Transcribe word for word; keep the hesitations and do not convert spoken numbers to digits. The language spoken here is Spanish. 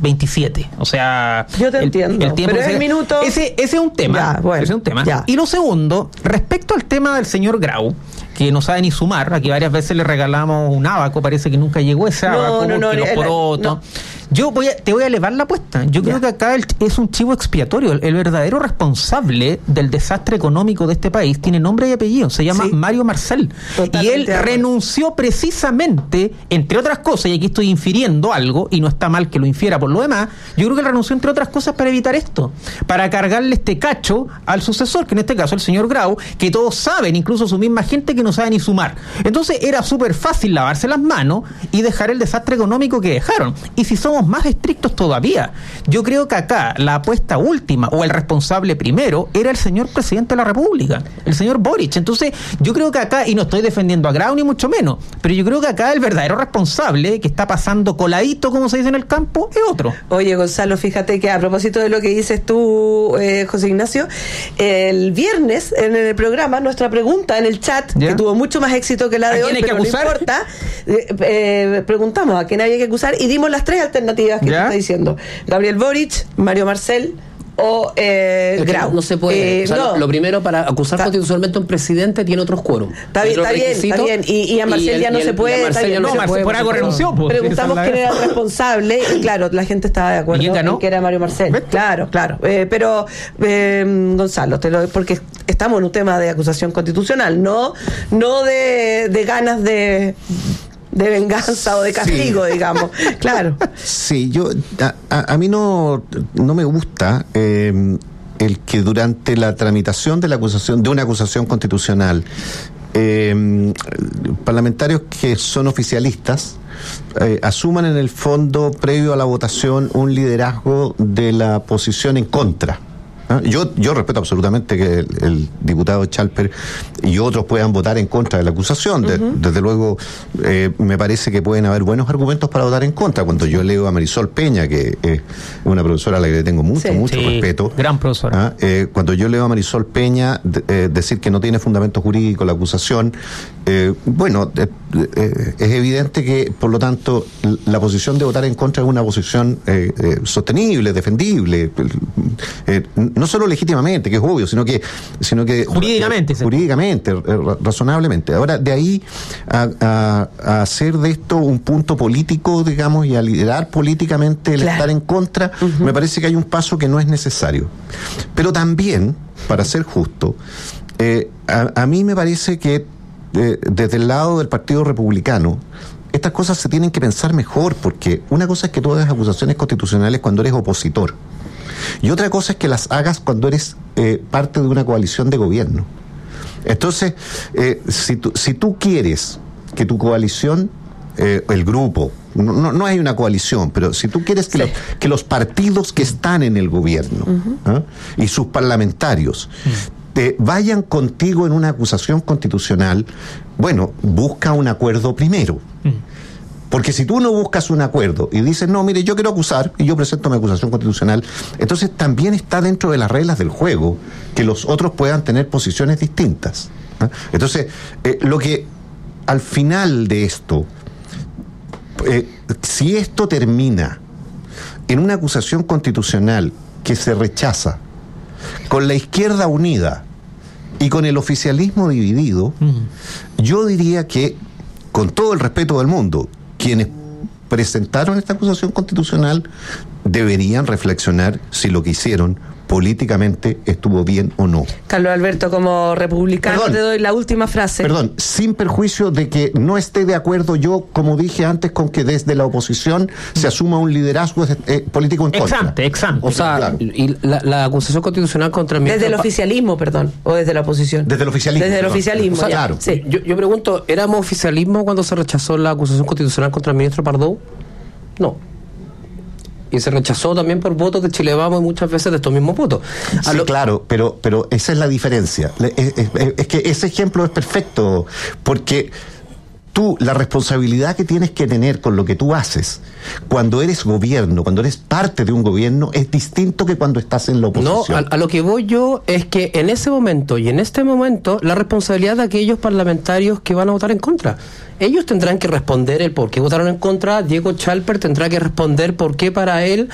veintisiete. O sea... Yo te el, entiendo, el tiempo pero es el se... minuto... Ese, ese es un tema. Ya, bueno, ese es un tema. Ya. Y lo segundo, respecto al tema del señor Grau, que no sabe ni sumar, aquí varias veces le regalamos un abaco, parece que nunca llegó ese abaco, no, no, porque no, los el, porotos... No. Yo voy a, te voy a elevar la apuesta. Yo creo ya. que acá el, es un chivo expiatorio. El, el verdadero responsable del desastre económico de este país tiene nombre y apellido. Se llama sí. Mario Marcel. Totalmente, y él renunció precisamente, entre otras cosas, y aquí estoy infiriendo algo, y no está mal que lo infiera por lo demás, yo creo que él renunció, entre otras cosas, para evitar esto. Para cargarle este cacho al sucesor, que en este caso el señor Grau, que todos saben, incluso su misma gente, que no sabe ni sumar. Entonces era súper fácil lavarse las manos y dejar el desastre económico que dejaron. Y si somos más estrictos todavía, yo creo que acá la apuesta última o el responsable primero era el señor presidente de la República, el señor Boric. Entonces yo creo que acá, y no estoy defendiendo a Grau ni mucho menos, pero yo creo que acá el verdadero responsable que está pasando coladito, como se dice en el campo, es otro. Oye, Gonzalo, fíjate que a propósito de lo que dices tú, eh, José Ignacio, el viernes en el programa, nuestra pregunta en el chat, ¿ya? Que tuvo mucho más éxito que la de hoy, pero no importa, eh, eh, preguntamos a quién había que acusar y dimos las tres alternativas que ¿ya? te está diciendo. Gabriel Boric, Mario Marcel o eh, Grau. No, no se puede. Eh, o sea, no. Lo primero, para acusar está, constitucionalmente a un presidente tiene otros quórum. Está bien, está bien, está bien. Y, y a Marcel y el, ya no se puede. Está bien, no, no se puede, por algo renunció. Pues, preguntamos quién era el responsable y claro, la gente estaba de acuerdo en que era Mario Marcel. ¿Ves? Claro, claro. Eh, pero, eh, Gonzalo, te lo, porque estamos en un tema de acusación constitucional, no, no de, de ganas de... de venganza o de castigo, sí. digamos. Claro. Sí, yo a, a, a mí no, no me gusta eh, el que durante la tramitación de la acusación, de una acusación constitucional, eh, parlamentarios que son oficialistas eh, asuman en el fondo, previo a la votación, un liderazgo de la posición en contra. Yo, yo respeto absolutamente que el, el diputado Chalper y otros puedan votar en contra de la acusación. De, uh-huh. Desde luego, eh, me parece que pueden haber buenos argumentos para votar en contra. Cuando yo leo a Marisol Peña, que es una profesora a la que le tengo mucho, sí. mucho sí, respeto. Gran profesora. ¿ah? Eh, cuando yo leo a Marisol Peña de, eh, decir que no tiene fundamento jurídico la acusación, eh, bueno, eh, eh, es evidente que, por lo tanto, la posición de votar en contra es una posición eh, eh, sostenible, defendible. Eh, no solo legítimamente, que es obvio, sino que sino que jurídicamente eh, jurídicamente, eh, razonablemente. Ahora, de ahí a, a, a hacer de esto un punto político, digamos, y a liderar políticamente el claro. estar en contra, uh-huh. me parece que hay un paso que no es necesario. Pero también, para ser justo, eh, a, a mí me parece que eh, desde el lado del Partido Republicano estas cosas se tienen que pensar mejor, porque una cosa es que tú hagas acusaciones constitucionales cuando eres opositor, y otra cosa es que las hagas cuando eres eh, parte de una coalición de gobierno. Entonces, eh, si, tú, si tú quieres que tu coalición, eh, el grupo, no, no hay una coalición, pero si tú quieres que, sí. los, que los partidos que están en el gobierno uh-huh. ¿eh? y sus parlamentarios uh-huh. te vayan contigo en una acusación constitucional, bueno, busca un acuerdo primero. Uh-huh. Porque si tú no buscas un acuerdo y dices, no, mire, yo quiero acusar y yo presento mi acusación constitucional, entonces también está dentro de las reglas del juego que los otros puedan tener posiciones distintas. ¿eh? Entonces, eh, lo que al final de esto, eh, si esto termina en una acusación constitucional que se rechaza con la izquierda unida y con el oficialismo dividido, uh-huh. yo diría que, con todo el respeto del mundo, quienes presentaron esta acusación constitucional deberían reflexionar si lo que hicieron políticamente estuvo bien o no. Carlos Alberto, como republicano, perdón, te doy la última frase. Perdón, sin perjuicio de que no esté de acuerdo yo, como dije antes, con que desde la oposición se asuma un liderazgo eh, político en contra. Exante, exante. O sea, claro. y la, la acusación constitucional contra el Desde el oficialismo, perdón, o desde la oposición. Desde el oficialismo. Desde el oficialismo, o sea, ya. Claro. Sí. Yo, yo pregunto, ¿éramos oficialismo cuando se rechazó la acusación constitucional contra el ministro Pardo? No. Y se rechazó también por votos de Chile Vamos y muchas veces de estos mismos votos. A sí, lo... claro, pero, pero esa es la diferencia. Es, es, es que ese ejemplo es perfecto, porque tú, la responsabilidad que tienes que tener con lo que tú haces, cuando eres gobierno, cuando eres parte de un gobierno, es distinto que cuando estás en la oposición. No, a, a lo que voy yo es que en ese momento y en este momento, la responsabilidad de aquellos parlamentarios que van a votar en contra. Ellos tendrán que responder el por qué votaron en contra. Diego Chalper tendrá que responder por qué para él